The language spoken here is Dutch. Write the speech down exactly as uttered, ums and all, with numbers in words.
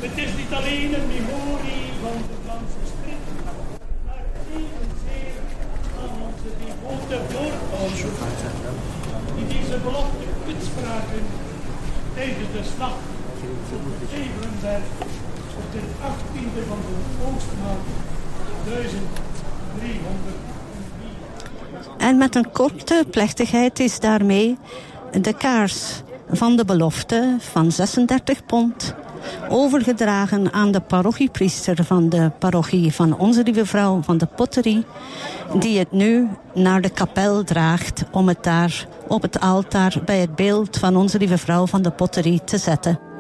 Het is niet alleen een memorie van de Franse schrift, maar evenzeer aan onze devote voorouders, die deze belofte uitspraken tijdens de slag op Evenberg op de achttiende van de oostmaand duizend driehonderdvier. En met een korte plechtigheid is daarmee de kaars van de belofte van zesendertig pond overgedragen aan de parochiepriester van de parochie van Onze Lieve Vrouw van de Potterie, die het nu naar de kapel draagt om het daar op het altaar bij het beeld van Onze Lieve Vrouw van de Potterie te zetten.